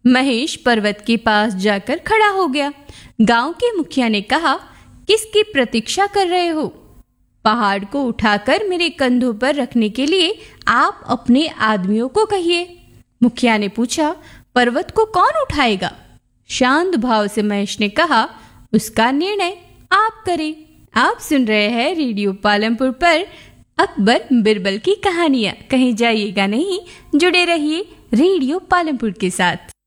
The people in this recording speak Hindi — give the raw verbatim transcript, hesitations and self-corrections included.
महेश पर्वत के पास जाकर खड़ा हो गया। गांव के मुखिया ने कहा, किसकी प्रतीक्षा कर रहे हो? पहाड़ को उठाकर मेरे कंधों पर रखने के लिए आप अपने आदमियों को कहिए। मुखिया ने पूछा, पर्वत को कौन उठाएगा? शांत भाव से महेश ने कहा, उसका निर्णय आप करें। आप सुन रहे हैं रेडियो पालमपुर पर अकबर बिरबल की कहानियां। कहीं जाइएगा नहीं, जुड़े रहिए रेडियो पालमपुर के साथ।